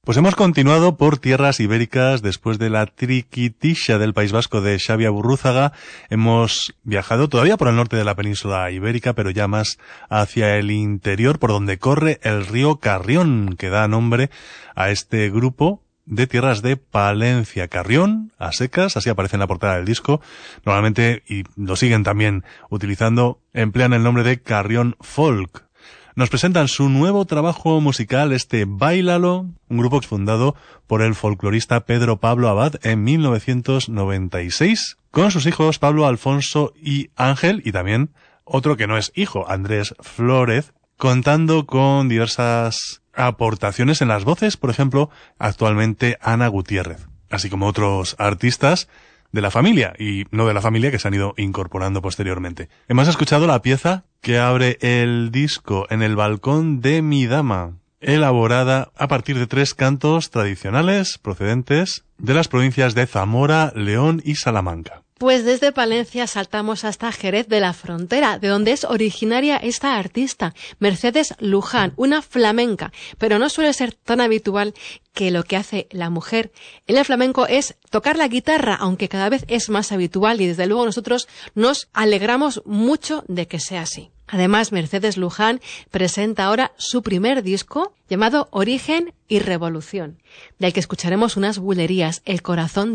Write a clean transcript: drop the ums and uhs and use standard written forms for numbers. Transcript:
Pues hemos continuado por tierras ibéricas después de la triquitisha del País Vasco de Xabi Aburrúzaga. Hemos viajado todavía por el norte de la península ibérica, pero ya más hacia el interior, por donde corre el río Carrión, que da nombre a este grupo de tierras de Palencia. Carrión, a secas, así aparece en la portada del disco. Normalmente, y lo siguen también utilizando, emplean el nombre de Carrión Folk. Nos presentan su nuevo trabajo musical, Báilalo, un grupo fundado por el folclorista Pedro Pablo Abad en 1996, con sus hijos Pablo, Alfonso y Ángel, y también otro que no es hijo, Andrés Flórez, contando con diversas aportaciones en las voces, por ejemplo, actualmente Ana Gutiérrez, así como otros artistas de la familia, y no de la familia, que se han ido incorporando posteriormente. Hemos escuchado la pieza que abre el disco, En el balcón de mi dama, elaborada a partir de 3 cantos tradicionales procedentes de las provincias de Zamora, León y Salamanca. Pues desde Palencia saltamos hasta Jerez de la Frontera, de donde es originaria esta artista, Mercedes Luján, una flamenca, pero no suele ser tan habitual que lo que hace la mujer en el flamenco es tocar la guitarra, aunque cada vez es más habitual y desde luego nosotros nos alegramos mucho de que sea así. Además, Mercedes Luján presenta ahora su primer disco llamado Origen y Revolución, del que escucharemos unas bulerías, El corazón